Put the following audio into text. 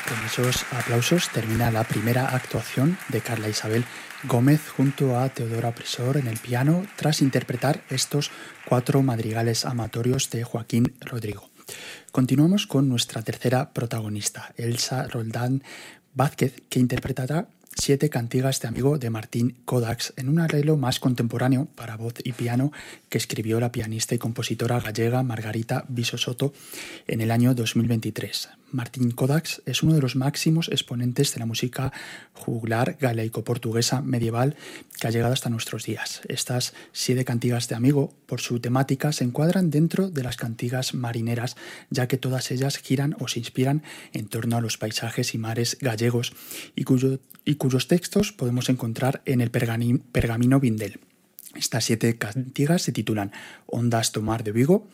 Con esos aplausos termina la primera actuación de Carla Isabel Gómez junto a Teodora Prisor en el piano tras interpretar estos 4 madrigales amatorios de Joaquín Rodrigo. Continuamos con nuestra tercera protagonista, Elsa Roldán Vázquez, que interpretará 7 cantigas de amigo de Martín Kodax en un arreglo más contemporáneo para voz y piano que escribió la pianista y compositora gallega Margarita Viso-Soto en el año 2023. Martín Kodax es uno de los máximos exponentes de la música juglar galaico-portuguesa medieval que ha llegado hasta nuestros días. Estas 7 cantigas de amigo, por su temática, se encuadran dentro de las cantigas marineras, ya que todas ellas giran o se inspiran en torno a los paisajes y mares gallegos y cuyos textos podemos encontrar en el Pergamino Vindel. Estas 7 cantigas se titulan Ondas do Mar de Vigo,